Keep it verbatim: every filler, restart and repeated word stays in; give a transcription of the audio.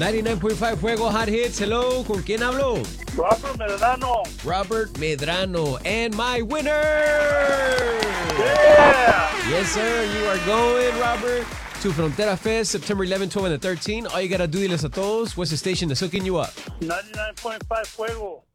noventa y nueve point five Fuego Hot Hits. Hello, ¿con quién hablo? Robert Medrano. Robert Medrano. And my winner! Yeah! Yes, sir. You are going, Robert, to Frontera Fest, September eleventh, twelfth, and thirteenth. All you gotta do, diles a todos, what's the station that's hooking you up? ninety-nine point five Fuego.